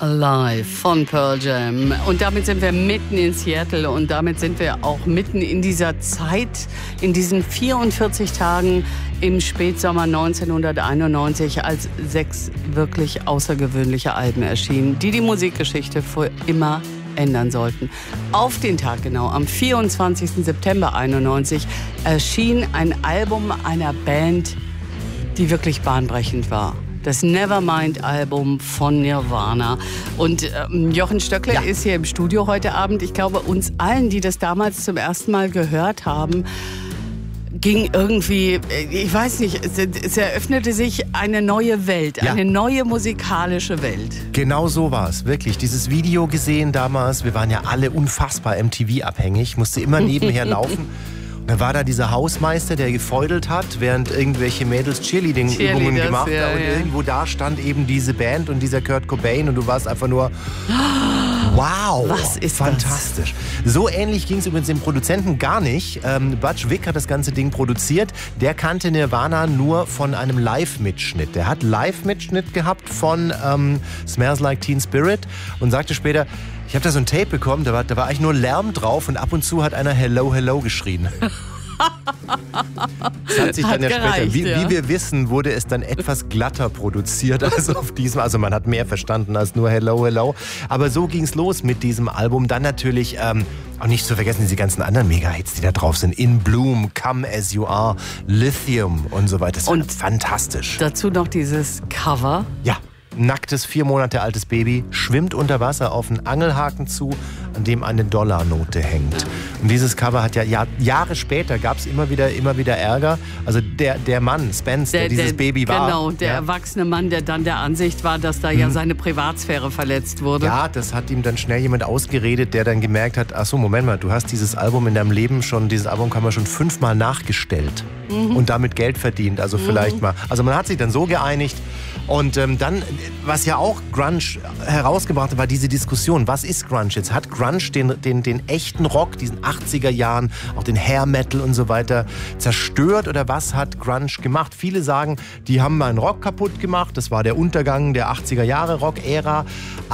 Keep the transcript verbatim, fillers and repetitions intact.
Alive von Pearl Jam. Und damit sind wir mitten in Seattle und damit sind wir auch mitten in dieser Zeit, in diesen vierundvierzig Tagen im Spätsommer neunzehnhunderteinundneunzig, als sechs wirklich außergewöhnliche Alben erschienen, die die Musikgeschichte für immer ändern sollten. Auf den Tag genau, am vierundzwanzigsten September einundneunzig, erschien ein Album einer Band, die wirklich bahnbrechend war. Das Nevermind-Album von Nirvana. Und ähm, Jochen Stöckler ja. ist hier im Studio heute Abend. Ich glaube, uns allen, die das damals zum ersten Mal gehört haben, ging irgendwie, ich weiß nicht, es, es eröffnete sich eine neue Welt, ja. eine neue musikalische Welt. Genau so war es, wirklich. Dieses Video gesehen damals, wir waren ja alle unfassbar M T V-abhängig, musste immer nebenher laufen. Da war da dieser Hausmeister, der gefeudelt hat, während irgendwelche Mädels Cheerleading-Übungen gemacht haben. Ja, und ja. irgendwo da stand eben diese Band und dieser Kurt Cobain und du warst einfach nur, wow, was ist fantastisch. Das? So ähnlich ging es übrigens dem Produzenten gar nicht. Ähm, Butch Vig hat das ganze Ding produziert. Der kannte Nirvana nur von einem Live-Mitschnitt. Der hat Live-Mitschnitt gehabt von ähm, Smells Like Teen Spirit und sagte später, ich habe da so ein Tape bekommen, da war, da war eigentlich nur Lärm drauf und ab und zu hat einer Hello, Hello geschrien. Das hat sich dann hat ja gereicht, später, wie, ja. wie wir wissen, wurde es dann etwas glatter produziert als auf diesem. Also man hat mehr verstanden als nur Hello, Hello. Aber so ging es los mit diesem Album. Dann natürlich, ähm, auch nicht zu vergessen, diese ganzen anderen Mega-Hits, die da drauf sind. In Bloom, Come As You Are, Lithium und so weiter. Das war und fantastisch. Dazu noch dieses Cover. Ja. Nacktes, vier Monate altes Baby schwimmt unter Wasser auf einen Angelhaken zu, an dem eine Dollarnote hängt. Und dieses Cover hat ja Jahr, Jahre später gab es immer wieder, immer wieder Ärger. Also der, der Mann, Spence, der, der dieses der, Baby war. Genau, der ja. erwachsene Mann, der dann der Ansicht war, dass da ja hm. seine Privatsphäre verletzt wurde. Ja, das hat ihm dann schnell jemand ausgeredet, der dann gemerkt hat, ach so, Moment mal, du hast dieses Album in deinem Leben schon, dieses Album kann man schon fünfmal nachgestellt mhm. und damit Geld verdient. Also mhm. vielleicht mal. Also man hat sich dann so geeinigt. Und ähm, dann, was ja auch Grunge herausgebracht hat, war diese Diskussion, was ist Grunge jetzt? Hat Grunge den, den, den echten Rock, diesen achtziger Jahren, auch den Hair Metal und so weiter, zerstört oder was hat Grunge gemacht? Viele sagen, die haben meinen Rock kaputt gemacht, das war der Untergang der achtziger Jahre Rock-Ära.